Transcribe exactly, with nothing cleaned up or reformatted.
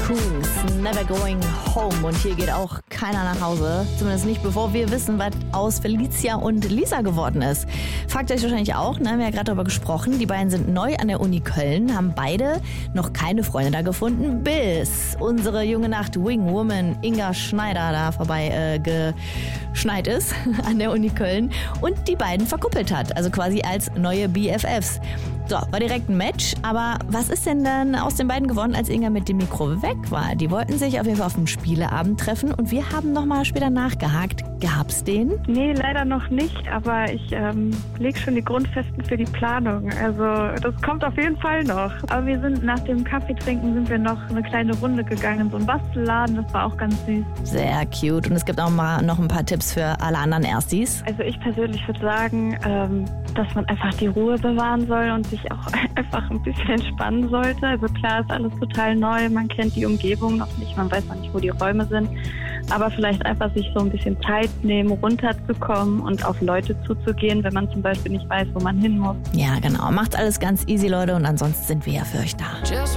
Coons, Never Going Home. Und hier geht auch keiner nach Hause. Zumindest nicht, bevor wir wissen, was aus Felicia und Lisa geworden ist. Fragt euch wahrscheinlich auch, ne, haben wir ja gerade darüber gesprochen. Die beiden sind neu an der Uni Köln, haben beide noch keine Freunde da gefunden, bis unsere junge Nacht Wingwoman Inga Schneider da vorbei äh, geschneit ist an der Uni Köln und die beiden verkuppelt hat. Also quasi als neue B F Fs. So, war direkt ein Match, aber was ist denn dann aus den beiden geworden, als Inga mit dem Mikro weg war? Die wollten sich auf jeden Fall auf dem Spieleabend treffen und wir haben nochmal später nachgehakt. Gab's den? Nee, leider noch nicht, aber ich ähm, lege schon die Grundfesten für die Planung. Also das kommt auf jeden Fall noch. Aber wir sind nach dem Kaffeetrinken sind wir noch eine kleine Runde gegangen in so einen Bastelladen, das war auch ganz süß. Sehr cute und es gibt auch mal noch ein paar Tipps für alle anderen Erstis. Also ich persönlich würde sagen, ähm, dass man einfach die Ruhe bewahren soll und sich auch einfach ein bisschen entspannen sollte. Also klar ist alles total neu, man kennt die Umgebung noch nicht, man weiß noch nicht, wo die Räume sind. Aber vielleicht einfach sich so ein bisschen Zeit nehmen, runterzukommen und auf Leute zuzugehen, wenn man zum Beispiel nicht weiß, wo man hin muss. Ja, genau. Macht alles ganz easy, Leute, und ansonsten sind wir ja für euch da.